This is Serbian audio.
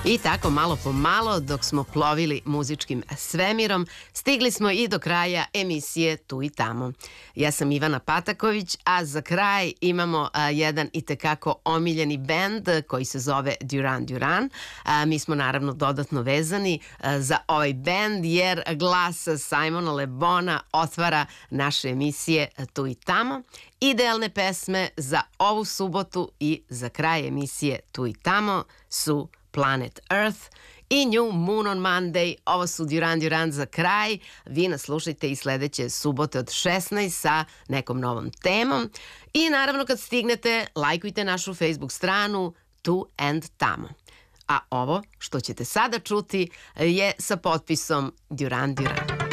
I tako malo po malo, dok smo plovili muzičkim svemirom, stigli smo i do kraja emisije Tu i tamo. Ja sam Ivana Pataković, a za kraj imamo jedan itekako omiljeni bend koji se zove Duran Duran. Mi smo naravno dodatno vezani za ovaj bend jer glas Simona Le Bona otvara naše emisije Tu i tamo. Idealne pesme za ovu subotu i za kraj emisije Tu i tamo su Planet Earth i New Moon on Monday. Ovo su Duran Duran za kraj. Vi nas slušajte i sledeće subote od 16 sa nekom novom temom. I naravno kad stignete, lajkujte našu Facebook stranu Tu and Tamo. A ovo što ćete sada čuti je sa potpisom Duran Duran.